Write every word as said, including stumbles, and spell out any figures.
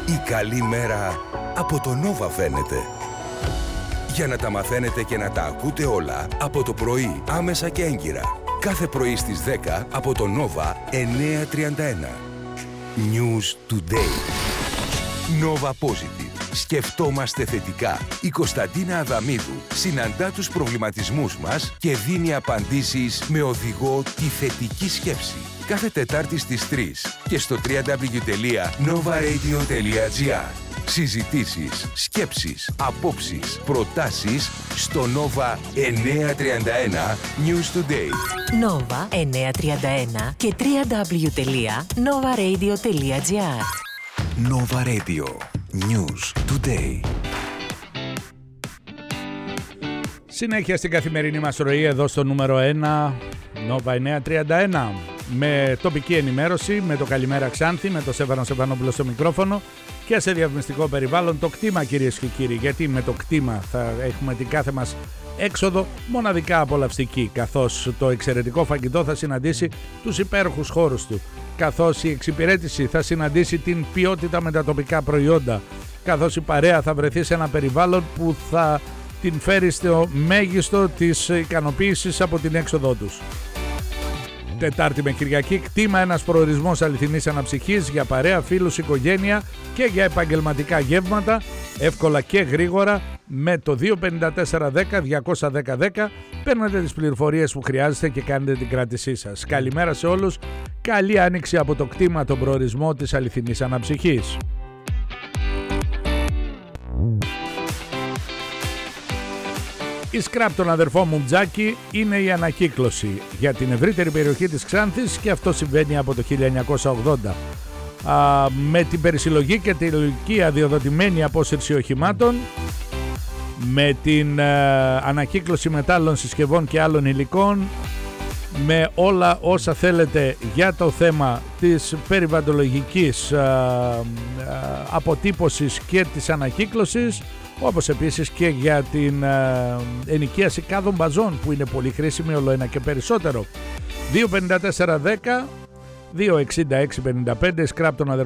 Η καλή μέρα από το Nova φαίνεται. Για να τα μαθαίνετε και να τα ακούτε όλα από το πρωί, άμεσα και έγκυρα. Κάθε πρωί στις δέκα από το Nova εννιακόσια τριάντα ένα. News Today. Nova Positive. Σκεφτόμαστε θετικά. Η Κωνσταντίνα Αδαμίδου συναντά τους προβληματισμούς μας και δίνει απαντήσεις με οδηγό τη θετική σκέψη. Κάθε Τετάρτη στις τρεις και στο double-u double-u double-u τελεία nova radio τελεία gr. Συζητήσεις, σκέψεις, απόψεις, προτάσεις στο Nova εννιακόσια τριάντα ένα News Today. Nova εννιακόσια τριάντα ένα και double-u double-u double-u τελεία nova radio τελεία gr. Nova Radio News Today. Συνέχεια στην καθημερινή μας ροή εδώ στο νούμερο ένα Nova εννιακόσια τριάντα ένα με τοπική ενημέρωση, με το Καλημέρα Ξάνθη, με το Σέβανο Σεβανόπουλο στο μικρόφωνο και σε διαφημιστικό περιβάλλον το κτήμα, κυρίες και κύριοι, γιατί με το κτήμα θα έχουμε την κάθε μας έξοδο μοναδικά απολαυστική, καθώς το εξαιρετικό φαγητό θα συναντήσει τους υπέροχους χώρους του, καθώς η εξυπηρέτηση θα συναντήσει την ποιότητα με τα τοπικά προϊόντα, καθώς η παρέα θα βρεθεί σε ένα περιβάλλον που θα την φέρει στο μέγιστο της ικανοποίησης από την έξοδό τους. Τετάρτη με Κυριακή, κτήμα, ένας προορισμός αληθινής αναψυχής για παρέα, φίλους, οικογένεια και για επαγγελματικά γεύματα, εύκολα και γρήγορα, με το δύο πέντε τέσσερα δέκα διακόσια δέκα δέκα παίρνετε τις πληροφορίες που χρειάζεστε και κάνετε την κράτησή σας. Καλημέρα σε όλους, καλή άνοιξη από το κτήμα, τον προορισμό της αληθινής αναψυχής. Η σκράπ των αδερφών μου Τζάκη είναι η ανακύκλωση για την ευρύτερη περιοχή της Ξάνθης και αυτό συμβαίνει από το χίλια εννιακόσια ογδόντα. Α, με την περισυλλογή και τη λογική αδειοδοτημένη απόσυρση οχημάτων, με την α, ανακύκλωση μετάλλων συσκευών και άλλων υλικών, με όλα όσα θέλετε για το θέμα της περιβαλλοντολογικής α, α, αποτύπωσης και της ανακύκλωσης, όπως επίσης και για την ε, ενοικίαση κάδων μπαζών που είναι πολύ χρήσιμη όλο ένα και περισσότερο. δύο πέντε τέσσερα δέκα δύο εξήντα έξι πενήντα πέντε σκράπ των αδερφών